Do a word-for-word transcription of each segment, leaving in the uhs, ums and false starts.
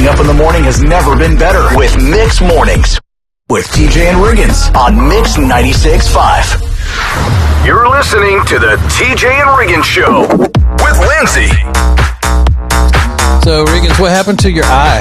Waking up in the morning has never been better with Mix Mornings with T J and Riggins on Mix ninety-six point five. You're listening to the T J and Riggins Show with Lindsay. So, Riggins, what happened to your eye?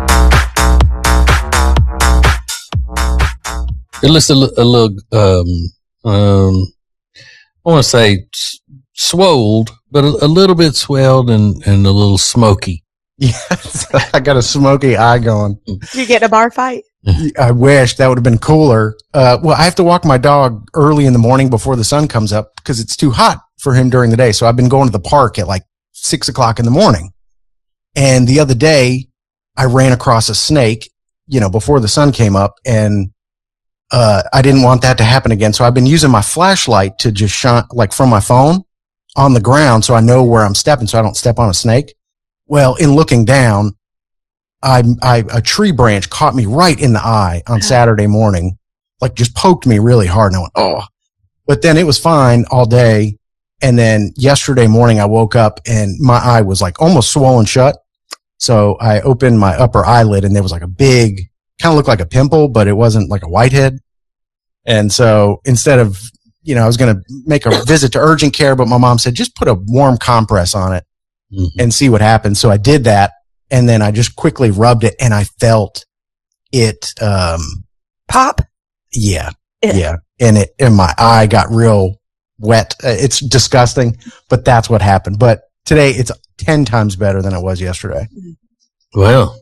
It looks a, a little, um, um, I want to say s- swolled, but a, a little bit swelled and, and a little smoky. Yes, I got a smoky eye going. Did you get in a bar fight? I wish that would have been cooler. Uh, well, I have to walk my dog early in the morning before the sun comes up because it's too hot for him during the day. So I've been going to the park at like six o'clock in the morning. And the other day I ran across a snake, you know, before the sun came up, and uh, I didn't want that to happen again. So I've been using my flashlight to just shine like from my phone on the ground. So I know where I'm stepping so I don't step on a snake. Well, in looking down, I, I, a tree branch caught me right in the eye on Saturday morning, like just poked me really hard. And I went, oh, but then it was fine all day. And then yesterday morning I woke up and my eye was like almost swollen shut. So I opened my upper eyelid and there was like a big, kind of looked like a pimple, but it wasn't like a whitehead. And so instead of, you know, I was going to make a visit to urgent care, but my mom said, just put a warm compress on it mm-hmm. and see what happens. So I did that. And then I just quickly rubbed it and I felt it, um, pop. Yeah. Yeah. yeah. And it, and my eye got real wet. Uh, it's disgusting, but that's what happened. But today it's ten times better than it was yesterday. Well,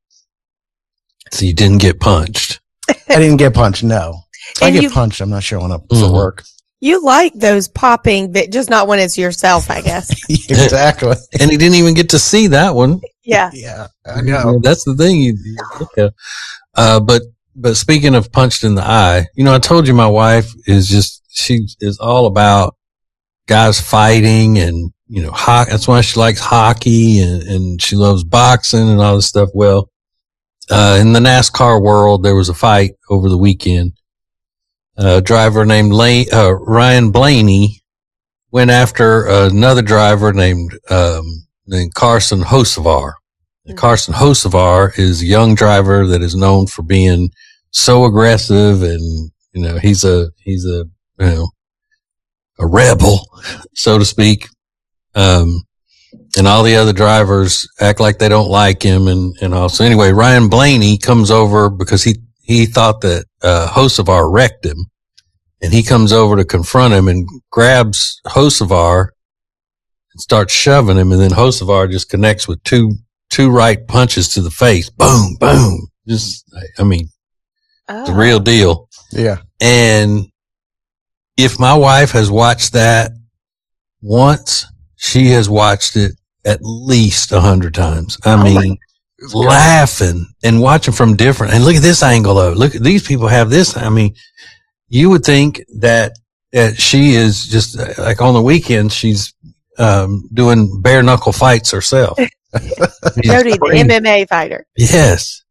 so you didn't get punched. I didn't get punched. No. If I get you, punched, I'm not showing up mm-hmm. for work. You like those popping, but just not when it's yourself, I guess. Exactly. And he didn't even get to see that one. Yeah. Yeah. I know. That's the thing. You, you look at. Uh, but, but speaking of punched in the eye, you know, I told you my wife is just, she is all about guys fighting and, you know, ho- that's why she likes hockey and, and she loves boxing and all this stuff. Well, uh, in the NASCAR world, there was a fight over the weekend. A driver named Lane, uh, Ryan Blaney went after another driver named, um, named Carson Hocevar. And Carson Hocevar is a young driver that is known for being so aggressive and, you know, he's a, he's a, you know, a rebel, so to speak. Um, and all the other drivers act like they don't like him and, and all. So anyway, Ryan Blaney comes over because he, he thought that, uh, Hocevar wrecked him. And he comes over to confront him and grabs Hocevar and starts shoving him. And then Hocevar just connects with two, two right punches to the face. Boom, boom. Just, I mean, oh. It's a real deal. Yeah. And if my wife has watched that once, she has watched it at least a hundred times. I oh mean, laughing and watching from different, and look at this angle of it. Look at these people have this. I mean, you would think that, that she is just like on the weekends, she's, um, doing bare knuckle fights herself. Jody, the M M A fighter. Yes.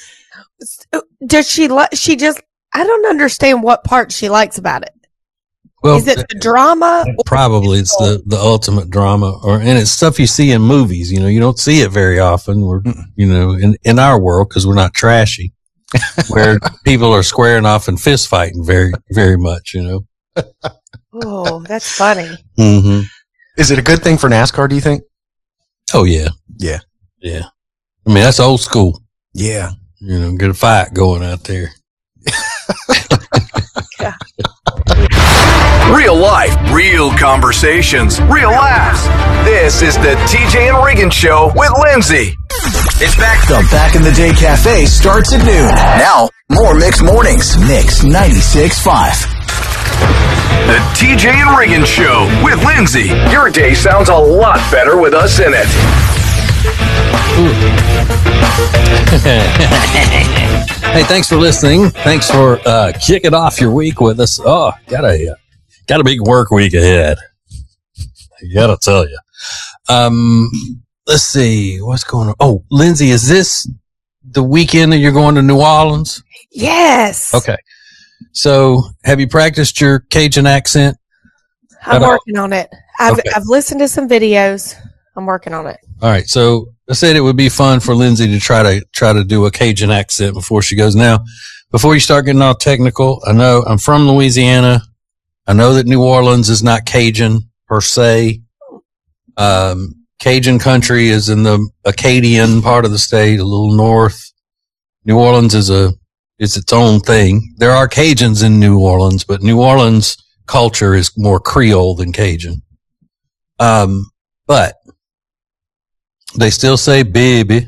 Does she like, she just, I don't understand what part she likes about it. Well, is it the drama? Probably it's the, the ultimate drama, or, and it's stuff you see in movies. You know, you don't see it very often. We're, you know, in, in our world, cause we're not trashy, where people are squaring off and fist fighting very, very much, you know. Oh, that's funny. Mm-hmm. Is it a good thing for NASCAR, do you think? Oh, yeah. Yeah. Yeah. I mean, that's old school. Yeah. You know, get a fight going out there. Yeah. Real life, real conversations, real laughs. This is the T J and Riggins Show with Lindsay. It's back. The Back in the Day Cafe starts at noon. Now, more Mix Mornings. Mix ninety-six point five. The T J and Riggins Show with Lindsay. Your day sounds a lot better with us in it. Hey, thanks for listening. Thanks for uh, kicking off your week with us. Oh, got a uh, got a big work week ahead. I gotta tell you. Um, let's see what's going on. Oh, Lindsay, is this the weekend that you're going to New Orleans? Yes. Okay. So, have you practiced your Cajun accent? I'm working on it. I've okay. I've listened to some videos. I'm working on it. All right. So, I said it would be fun for Lindsay to try to try to do a Cajun accent before she goes. Now, before you start getting all technical, I know I'm from Louisiana. I know that New Orleans is not Cajun per se. Um, Cajun country is in the Acadian part of the state, a little north. New Orleans is a is its own thing. There are Cajuns in New Orleans, but New Orleans culture is more Creole than Cajun. Um, but they still say baby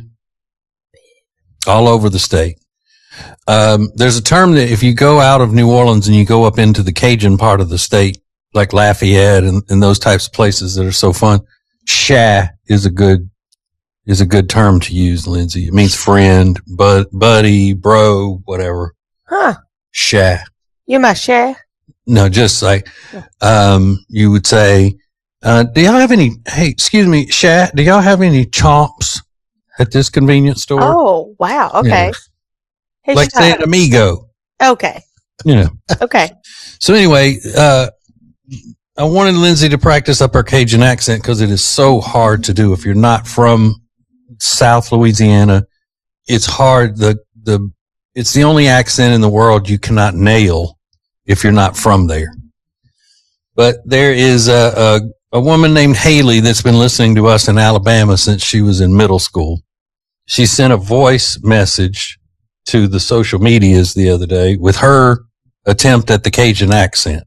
all over the state. Um, there's a term that if you go out of New Orleans and you go up into the Cajun part of the state, like Lafayette and, and those types of places that are so fun, sha is a good, is a good term to use, Lindsay. It means friend, bud, buddy, bro, whatever. Huh. Sha. You my sha? No, just like, um, you would say, uh, do y'all have any, hey, excuse me, sha, do y'all have any chomps at this convenience store? Oh, wow. Okay. Yeah. Hey, like Sha. saying amigo. Okay. You know. Okay. So anyway, uh, I wanted Lindsay to practice up her Cajun accent because it is so hard to do. If you're not from South Louisiana, it's hard. The, the, it's the only accent in the world you cannot nail if you're not from there. But there is a, a, a woman named Haley that's been listening to us in Alabama since she was in middle school. She sent a voice message to the social medias the other day with her attempt at the Cajun accent.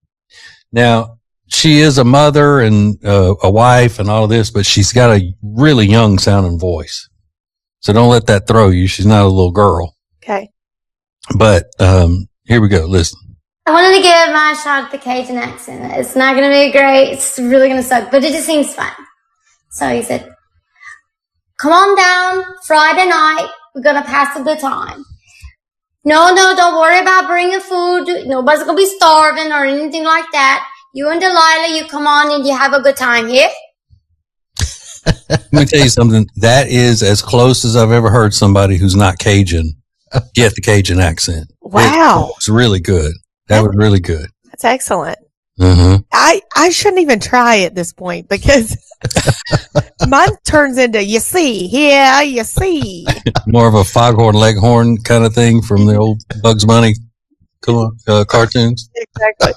Now, she is a mother and uh, a wife and all of this, but she's got a really young sounding voice. So don't let that throw you. She's not a little girl. Okay. But um, here we go. Listen. I wanted to give my shot at the Cajun accent. It's not going to be great. It's really going to suck, but it just seems fun. So he said, come on down Friday night. We're going to pass a good time. No, no, don't worry about bringing food. Nobody's going to be starving or anything like that. You and Delilah, you come on and you have a good time here. Let me tell you something. That is as close as I've ever heard somebody who's not Cajun get the Cajun accent. Wow. It, it's really good. That was really good. That's excellent. Mm-hmm. I, I shouldn't even try at this point because mine turns into, you see, yeah, you see. More of a Foghorn Leghorn kind of thing from the old Bugs Bunny uh, cartoons. Exactly.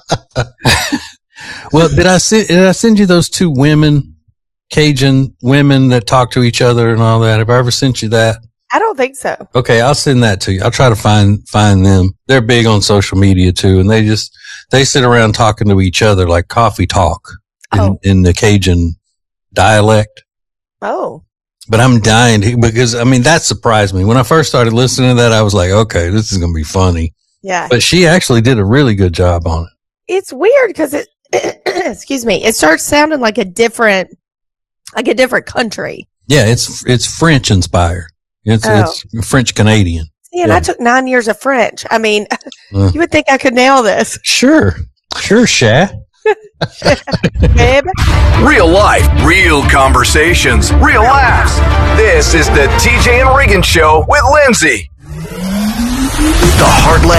Well, did I send, did I send you those two women, Cajun women that talk to each other and all that? Have I ever sent you that? I don't think so. Okay, I'll send that to you. I'll try to find find them. They're big on social media too, and they just they sit around talking to each other like coffee talk in, Oh. in the Cajun dialect. Oh. But I'm dying to, because I mean that surprised me when I first started listening to that. I was like, okay, this is going to be funny. Yeah. But she actually did a really good job on it. It's weird because it, excuse me, it starts sounding like a different, like a different country. Yeah, it's it's French inspired. It's Oh. it's French Canadian. See, and Yeah. I took nine years of French. I mean, Uh. you would think I could nail this. Sure, sure, Sha. Babe. Real life, real conversations, real laughs. This is the T J and Regan Show with Lindsay. The Heartland